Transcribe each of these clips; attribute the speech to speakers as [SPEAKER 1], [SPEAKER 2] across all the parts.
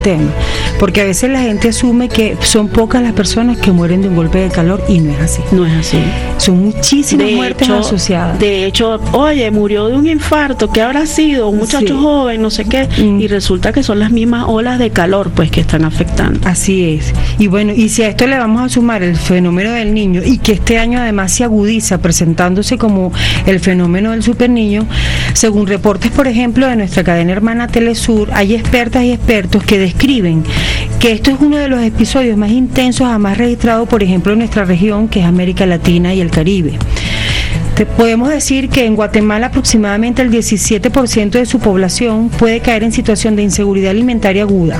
[SPEAKER 1] tema, porque a veces la gente asume que son pocas las personas que mueren de un golpe de calor y no es así.
[SPEAKER 2] No es así.
[SPEAKER 1] Son muchísimas muertes asociadas.
[SPEAKER 2] De hecho, oye, murió de un infarto, ¿qué habrá sido? Un muchacho joven, no sé qué, y resulta que son las mismas olas de calor pues que están afectando.
[SPEAKER 1] Así es. Y bueno, y si a esto le vamos a sumar el fenómeno del niño, y que este año además se agudiza presentándose como el fenómeno del superniño, según reportes, por ejemplo, de nuestra cadena hermana Telesur, hay expertas y expertos que describen que esto es uno de los episodios más intensos jamás registrados, por ejemplo, en nuestra región, que es América Latina y el Caribe. Podemos decir que en Guatemala aproximadamente el 17% de su población puede caer en situación de inseguridad alimentaria aguda.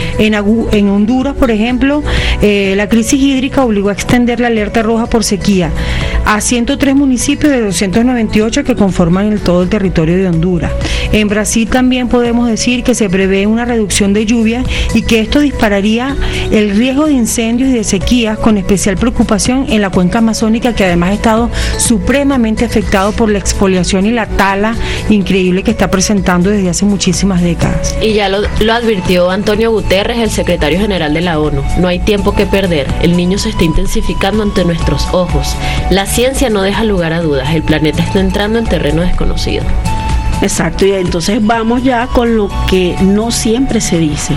[SPEAKER 1] En Honduras, por ejemplo, la crisis hídrica obligó a extender la alerta roja por sequía a 103 municipios de 298 que conforman todo el territorio de Honduras. En Brasil también podemos decir que se prevé una reducción de lluvia y que esto dispararía el riesgo de incendios y de sequías, con especial preocupación en la cuenca amazónica, que además ha estado supremamente afectado por la expoliación y la tala increíble que está presentando desde hace muchísimas décadas.
[SPEAKER 3] Y ya lo advirtió Antonio Guterres, el secretario general de la ONU. No hay tiempo que perder. El niño se está intensificando ante nuestros ojos. La ciencia no deja lugar a dudas. El planeta está entrando en terreno desconocido.
[SPEAKER 2] Exacto, y entonces vamos ya con lo que no siempre se dice.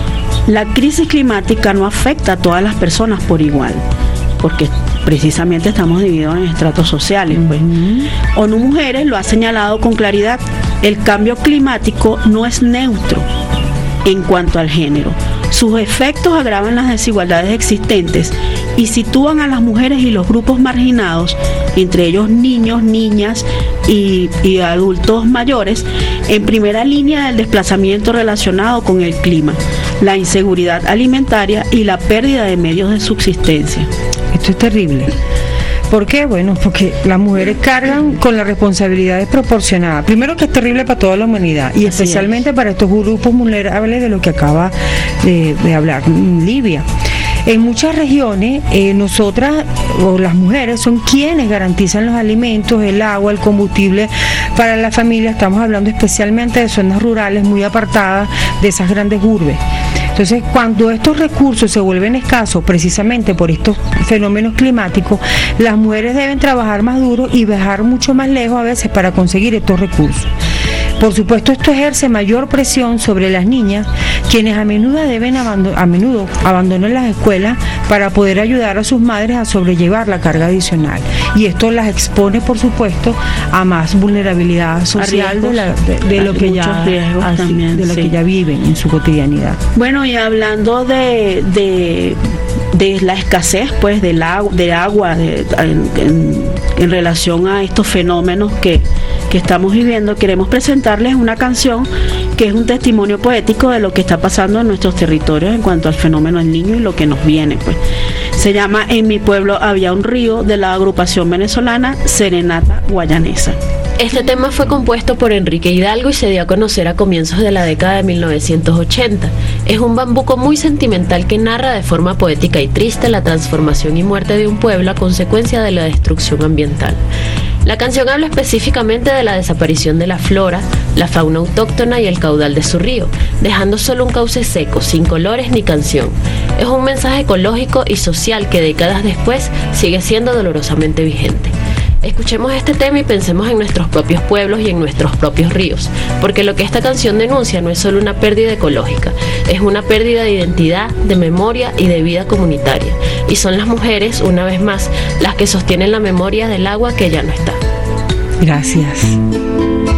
[SPEAKER 2] La crisis climática no afecta a todas las personas por igual, porque precisamente estamos divididos en estratos sociales. Pues. ONU Mujeres lo ha señalado con claridad: el cambio climático no es neutro en cuanto al género. Sus efectos agravan las desigualdades existentes y sitúan a las mujeres y los grupos marginados, entre ellos niños, niñas y adultos mayores, en primera línea del desplazamiento relacionado con el clima, la inseguridad alimentaria y la pérdida de medios de subsistencia.
[SPEAKER 1] Esto es terrible. ¿Por qué? Bueno, porque las mujeres cargan con la responsabilidad desproporcionada. Primero, que es terrible para toda la humanidad y especialmente para estos grupos vulnerables de lo que acaba de hablar Livia. En muchas regiones, nosotras o las mujeres son quienes garantizan los alimentos, el agua, el combustible para la familia. Estamos hablando especialmente de zonas rurales muy apartadas de esas grandes urbes. Entonces, cuando estos recursos se vuelven escasos precisamente por estos fenómenos climáticos, las mujeres deben trabajar más duro y viajar mucho más lejos a veces para conseguir estos recursos. Por supuesto, esto ejerce mayor presión sobre las niñas, quienes a menudo abandonan las escuelas para poder ayudar a sus madres a sobrellevar la carga adicional. Y esto las expone, por supuesto, a más vulnerabilidad social de lo que ya viven en su cotidianidad.
[SPEAKER 2] Bueno, y hablando de la escasez, pues, del agua en relación a estos fenómenos que estamos viviendo, queremos presentarles una canción que es un testimonio poético de lo que está pasando en nuestros territorios en cuanto al fenómeno del niño y lo que nos viene, pues. Se llama En mi pueblo había un río, de la agrupación venezolana Serenata Guayanesa.
[SPEAKER 3] Este tema fue compuesto por Enrique Hidalgo y se dio a conocer a comienzos de la década de 1980. Es un bambuco muy sentimental que narra de forma poética y triste la transformación y muerte de un pueblo a consecuencia de la destrucción ambiental. La canción habla específicamente de la desaparición de la flora, la fauna autóctona y el caudal de su río, dejando solo un cauce seco, sin colores ni canción. Es un mensaje ecológico y social que décadas después sigue siendo dolorosamente vigente. Escuchemos este tema y pensemos en nuestros propios pueblos y en nuestros propios ríos, porque lo que esta canción denuncia no es solo una pérdida ecológica, es una pérdida de identidad, de memoria y de vida comunitaria. Y son las mujeres, una vez más, las que sostienen la memoria del agua que ya no está.
[SPEAKER 1] Gracias.